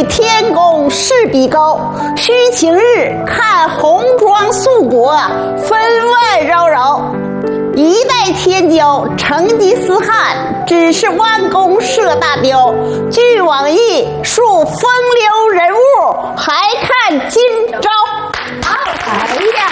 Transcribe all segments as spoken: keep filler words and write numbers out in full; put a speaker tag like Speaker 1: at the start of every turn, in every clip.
Speaker 1: 天公势必高，须晴日看红装素裹，分外扰扰。一代天骄成吉思汗，只是弯弓射大雕。据往忆述风流人物，还看今朝。
Speaker 2: 哎呀，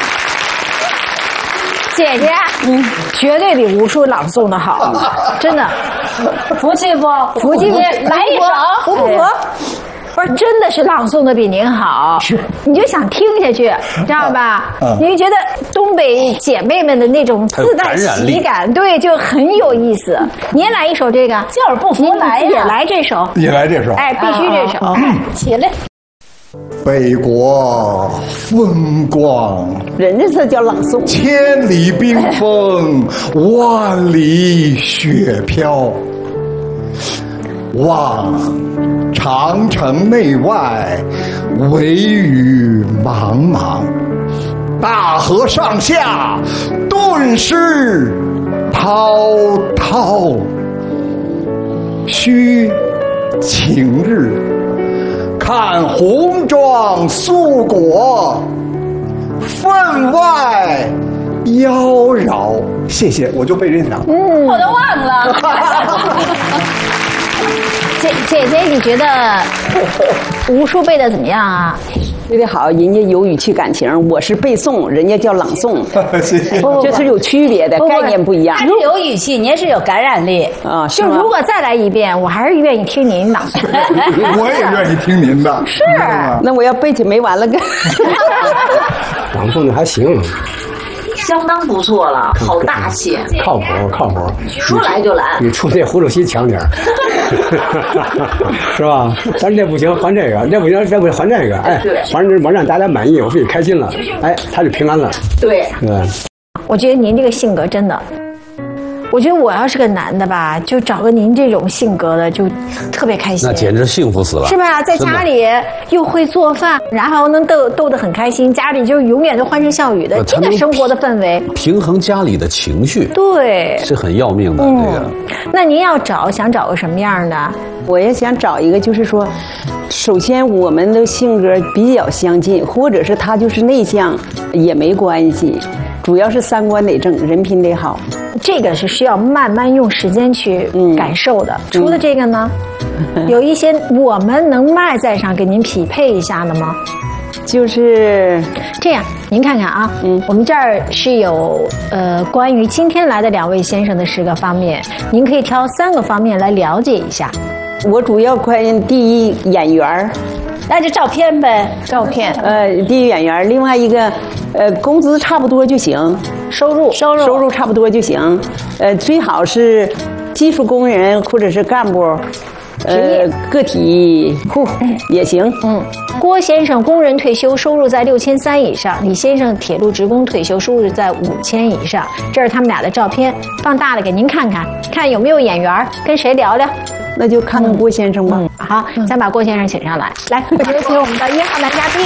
Speaker 2: 姐姐，嗯，绝对比吴叔朗诵的好，真的。
Speaker 3: 服气不？
Speaker 2: 服气不？
Speaker 3: 来一首，
Speaker 2: 服不服？不是，真的是朗诵的比您好，你就想听下去，知道吧？嗯、你就觉得东北姐妹们的那种自带喜感，对，就很有意思。您来一首这个，
Speaker 3: 就是不服来呀，
Speaker 2: 也来这首，
Speaker 4: 也来这首，
Speaker 2: 哎，必须这首，
Speaker 3: 啊啊、起来。
Speaker 4: 北国风光，
Speaker 1: 人家这叫朗诵。
Speaker 4: 千里冰封，万里雪飘。望长城内外，惟余茫茫。大河上下，顿失滔滔。须晴日，看红装素裹，分外妖娆。谢谢，我就背这两个。
Speaker 3: 嗯，我都忘了。
Speaker 2: 姐姐姐，你觉得吴叔背的怎么样啊？
Speaker 1: 背得好，人家有语气感情，我是背诵，人家叫朗诵。
Speaker 4: 谢谢，
Speaker 1: 这是有区别的，概念不一样。
Speaker 3: 他是有语气，您是有感染力
Speaker 1: 啊。
Speaker 2: 就如果再来一遍，我还是愿意听您朗诵。
Speaker 4: 我也愿意听您的。
Speaker 2: 是，
Speaker 1: 那我要背起没完了个。
Speaker 5: 朗诵的还行。
Speaker 6: 相当不错了，好大气，
Speaker 5: 靠谱靠谱，
Speaker 6: 说来就来，
Speaker 5: 比出那胡主席强点儿，是吧？咱这不行，还这个；这不行，这不行，还这个。哎，反正我让大家满意，我自己开心了，哎，他就平安了。
Speaker 6: 对，
Speaker 5: 对。
Speaker 2: 我觉得您这个性格真的。我觉得我要是个男的吧，就找个您这种性格的，就特别开心。
Speaker 7: 那简直幸福死了，
Speaker 2: 是吧？在家里又会做饭，然后能逗逗得很开心，家里就永远都欢声笑语的，这个生活的氛围，
Speaker 7: 平衡家里的情绪，
Speaker 2: 对，
Speaker 7: 是很要命的。嗯、这个，
Speaker 2: 那您要找想找个什么样的？
Speaker 1: 我也想找一个，就是说，首先我们的性格比较相近，或者是他就是内向也没关系，主要是三观得正，人品得好。
Speaker 2: 这个是需要慢慢用时间去感受的。嗯、除了这个呢，嗯、有一些我们能外在上给您匹配一下的吗？
Speaker 1: 就是
Speaker 2: 这样，您看看啊，嗯，我们这儿是有呃关于今天来的两位先生的十个方面，您可以挑三个方面来了解一下。
Speaker 1: 我主要关于第一演员，
Speaker 3: 那就照片呗，
Speaker 1: 照片。呃，第一演员，另外一个，呃，工资差不多就行。
Speaker 2: 收入
Speaker 1: 收入收入差不多就行，呃，最好是技术工人或者是干部，呃，个体户也行。
Speaker 2: 嗯，郭先生工人退休，收入在六千三以上；李先生铁路职工退休，收入在五千以上。这是他们俩的照片，放大了给您看看，看有没有眼缘，跟谁聊聊。
Speaker 1: 那就看看郭先生吧。
Speaker 2: 嗯，好，先把郭先生请上来，来，有请我们的一号男嘉宾。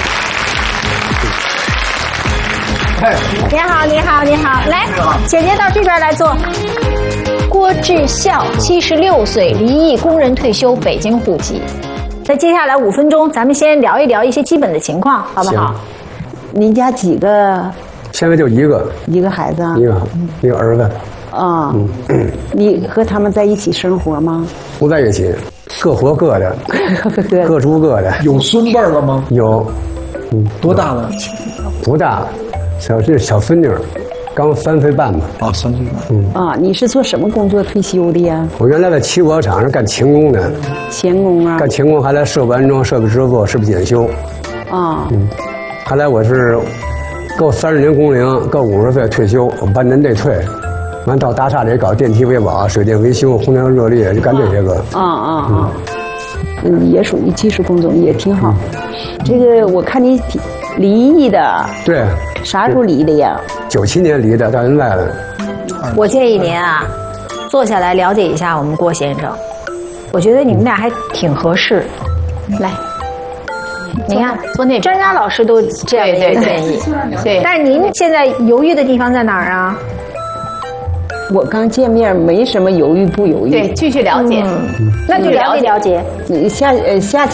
Speaker 2: 你好，你好，你好，来，姐姐到这边来坐。郭志孝，七十六岁，离异，工人退休，北京户籍。那接下来五分钟，咱们先聊一聊一些基本的情况，好不好？
Speaker 1: 您家几个？
Speaker 5: 现在就一个，
Speaker 1: 一个孩子，
Speaker 5: 一个一个儿子。
Speaker 1: 啊，嗯，你和他们在一起生活吗？
Speaker 5: 不在一起，各活各的，各住各的。
Speaker 4: 有孙辈了吗？
Speaker 5: 有，
Speaker 4: 嗯，多大了？
Speaker 5: 不大。小是小孙女，刚三岁半吧。
Speaker 4: 哦，三岁半。
Speaker 5: 嗯
Speaker 1: 啊，你是做什么工作退休的呀？
Speaker 5: 我原来在汽火厂上干钳工的。
Speaker 1: 钳工啊。
Speaker 5: 干钳工，还来设备安装、设备制作、设备检修。
Speaker 1: 啊。
Speaker 5: 嗯，后来我是够三十年工龄，够五十岁退休，我半年内退，完到大厦里搞电梯维保、水电维修、空调热力，就干这些个。
Speaker 1: 啊啊啊！嗯，也属于技术工种，也挺好。这个我看你离异的。
Speaker 5: 对。
Speaker 1: 啥时候离的呀？
Speaker 5: 九七年离的，到现在了。
Speaker 2: 我建议您啊，坐下来了解一下我们郭先生。我觉得你们俩还挺合适。来，你看，
Speaker 3: 做那
Speaker 2: 专家老师都这样的建议。
Speaker 3: 对，
Speaker 2: 但是您现在犹豫的地方在哪儿啊？
Speaker 1: 我刚见面，没什么犹豫不犹豫。
Speaker 3: 对，继续了解。
Speaker 2: 嗯，那就了解了解。
Speaker 1: 你下呃下期。